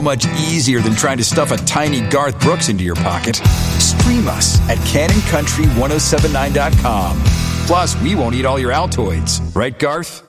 much easier than trying to stuff a tiny Garth Brooks into your pocket. Stream us at CannonCountry1079.com. Plus, we won't eat all your Altoids. Right, Garth?